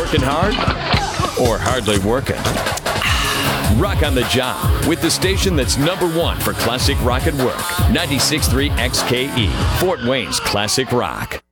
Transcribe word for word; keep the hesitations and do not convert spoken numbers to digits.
Working hard or hardly working? Rock on the job with the station that's number one for classic rock at work. ninety-six point three X K E, Fort Wayne's Classic Rock.